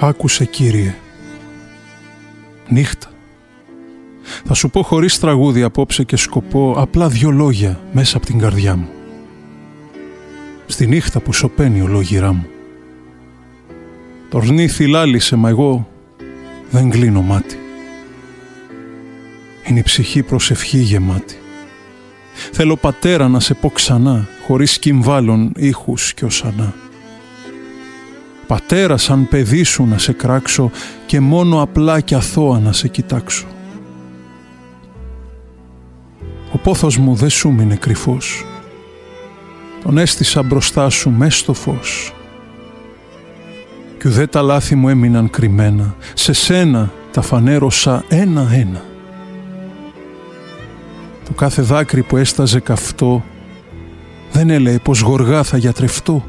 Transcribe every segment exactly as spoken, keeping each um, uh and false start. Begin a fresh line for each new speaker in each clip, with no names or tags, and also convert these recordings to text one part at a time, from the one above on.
άκουσε, Κύριε. Νύχτα. Θα σου πω χωρίς τραγούδι απόψε και σκοπό απλά δυο λόγια μέσα από την καρδιά μου. Στη νύχτα που σωπαίνει ολόγυρά μου. Το ρνήθι λάλησε, μα εγώ δεν κλείνω μάτι. Είναι η ψυχή προσευχή γεμάτη. Θέλω, Πατέρα, να σε πω ξανά, χωρίς κυμβάλων ήχους κι οσανά. Πατέρα, σαν παιδί σου να σε κράξω και μόνο απλά κι αθώα να σε κοιτάξω. Ο πόθος μου δεν σου μείνε κρυφός. Τον έστησα μπροστά σου μες στο φως. Κι ουδέ τα λάθη μου έμειναν κρυμμένα. Σε σένα τα φανέρωσα ένα-ένα. Το κάθε δάκρυ που έσταζε καυτό δεν έλεε πως γοργά θα γιατρευτώ.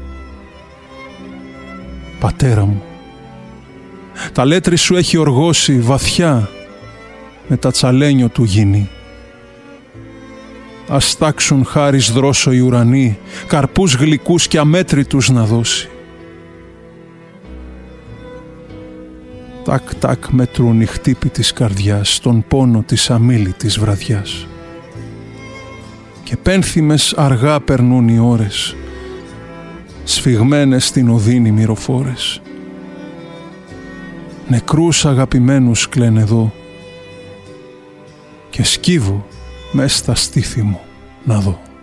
Πατέρα μου, τα λέτρη σου έχει οργώσει βαθιά με τα τσαλένιο του γυνή. Ας τάξουν χάρις δρόσο οι ουρανοί, καρπούς γλυκούς και αμέτρητους να δώσει. Τάκ τάκ μετρούν οι χτύποι της καρδιάς, τον πόνο της αμίλητης βραδιάς. Και πένθυμες αργά περνούν οι ώρες, σφιγμένες στην οδύνη μυροφόρες. Νεκρούς αγαπημένους κλαίνε εδώ και σκύβω μες στα στήθη μου να δω.